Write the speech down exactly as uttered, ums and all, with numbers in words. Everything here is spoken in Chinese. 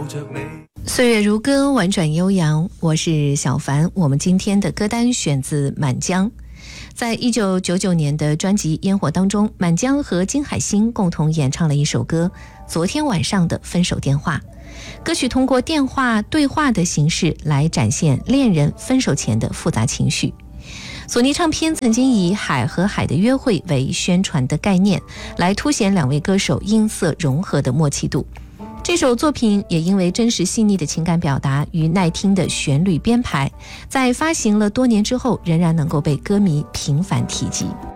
岁月如歌，婉转悠扬。我是小凡，我们今天的歌单选自满江。在一九九九年的专辑《烟火》当中，满江和金海心共同演唱了一首歌《昨天晚上的分手电话》。歌曲通过电话对话的形式来展现恋人分手前的复杂情绪。索尼唱片曾经以海和海的约会为宣传的概念，来凸显两位歌手音色融合的默契度。这首作品也因为真实细腻的情感表达与耐听的旋律编排，在发行了多年之后，仍然能够被歌迷频繁提及。